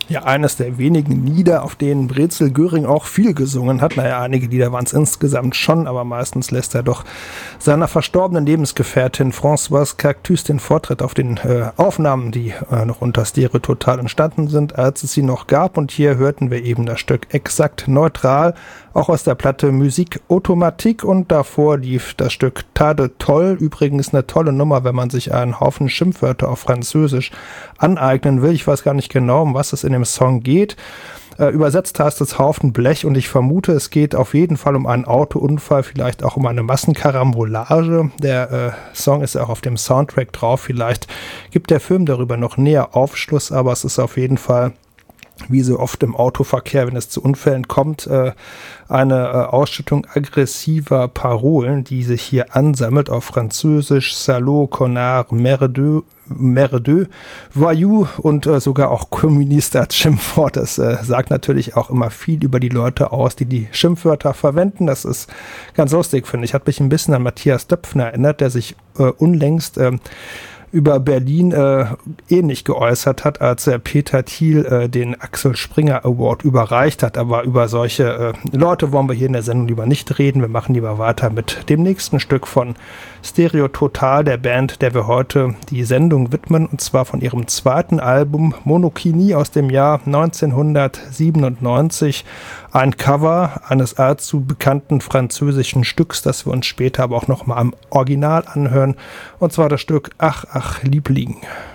Ja, eines der wenigen Lieder, auf denen Brezel Göring auch viel gesungen hat. Naja, einige Lieder waren es insgesamt schon, aber meistens lässt er doch seiner verstorbenen Lebensgefährtin Françoise Cactus den Vortritt auf den Aufnahmen, die noch unter Stereo Total entstanden sind, als es sie noch gab. Und hier hörten wir eben das Stück Exakt Neutral, auch aus der Platte Musique Automatique, und davor lief das Stück Tas de Toll. Übrigens eine tolle Nummer, wenn man sich einen Haufen Schimpfwörter auf Französisch aneignen will. Ich weiß gar nicht genau, um was es in dem Song geht. Übersetzt heißt es Haufen Blech, und ich vermute, es geht auf jeden Fall um einen Autounfall, vielleicht auch um eine Massenkarambolage. Der Song ist ja auch auf dem Soundtrack drauf. Vielleicht gibt der Film darüber noch näher Aufschluss, aber es ist auf jeden Fall, wie so oft im Autoverkehr, wenn es zu Unfällen kommt, eine Ausschüttung aggressiver Parolen, die sich hier ansammelt auf Französisch: Salaud, Connard, Merdeux, Voyou und sogar auch Kommunist als Schimpfwort. Das sagt natürlich auch immer viel über die Leute aus, die die Schimpfwörter verwenden. Das ist ganz lustig, finde ich. Hat mich ein bisschen an Matthias Döpfner erinnert, der sich unlängst über Berlin ähnlich geäußert hat, als Peter Thiel den Axel Springer Award überreicht hat. Aber über solche Leute wollen wir hier in der Sendung lieber nicht reden. Wir machen lieber weiter mit dem nächsten Stück von Stereo Total, der Band, der wir heute die Sendung widmen, und zwar von ihrem zweiten Album Monokinie aus dem Jahr 1997. Ein Cover eines allzu bekannten französischen Stücks, das wir uns später aber auch noch mal im Original anhören, und zwar das Stück Ach, ach, Liebling.